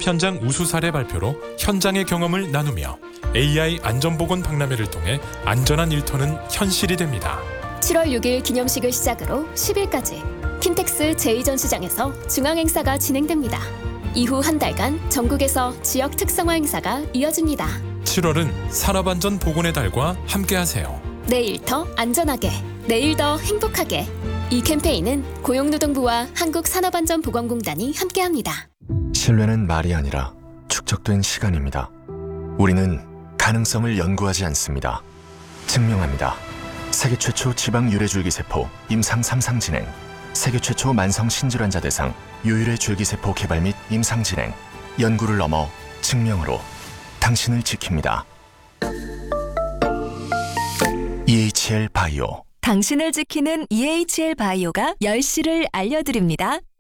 현장 우수 사례 발표로 현장의 경험을 나누며 AI 안전보건 박람회를 통해 안전한 일터는 현실이 됩니다. 7월 6일 기념식을 시작으로 10일까지 킨텍스 제2전시장에서 중앙행사가 진행됩니다. 이후 한 달간 전국에서 지역 특성화 행사가 이어집니다. 7월은 산업안전보건의 달과 함께하세요. 내일 더 안전하게, 내일 더 행복하게. 이 캠페인은 고용노동부와 한국산업안전보건공단이 함께합니다. 신뢰는 말이 아니라 축적된 시간입니다. 우리는 가능성을 연구하지 않습니다. 증명합니다. 세계 최초 지방 유래줄기세포 임상 3상 진행, 세계 최초 만성 신질환자 대상 유일의 줄기세포 개발 및 임상 진행, 연구를 넘어 증명으로 당신을 지킵니다. EHL 바이오. 당신을 지키는 EHL 바이오가 10시를 알려드립니다.